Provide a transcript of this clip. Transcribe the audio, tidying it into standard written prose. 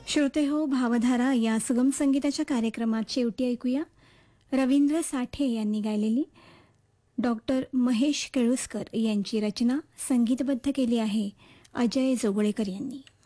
श्रोते हो, भावधारा या सुगम संगीताच्या कार्यक्रमात शेवटी ऐकूया रवींद्र साठे यांनी गायलेली डॉक्टर महेश केळुसकर यांची रचना संगीतबद्ध केली आहे अजय जोगळेकर यांनी.